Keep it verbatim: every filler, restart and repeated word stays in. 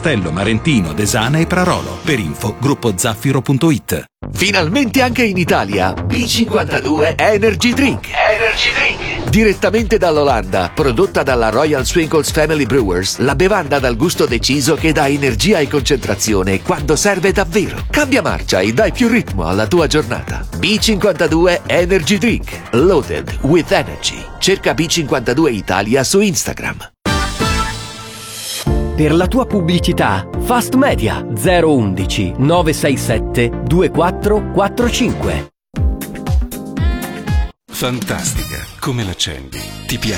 Castello, Marentino, Desana e Prarolo. Per info gruppo zaffiro punto it. Finalmente anche in Italia B cinquantadue Energy Drink. Energy Drink. Direttamente dall'Olanda, prodotta dalla Royal Swinkles Family Brewers, la bevanda dal gusto deciso che dà energia e concentrazione quando serve davvero. Cambia marcia e dai più ritmo alla tua giornata. B cinquantadue Energy Drink. Loaded with energy. Cerca B cinquantadue Italia su Instagram. Per la tua pubblicità, Fast Media zero undici nove sei sette due quattro quattro cinque. Fantastica, come l'accendi? Ti piace?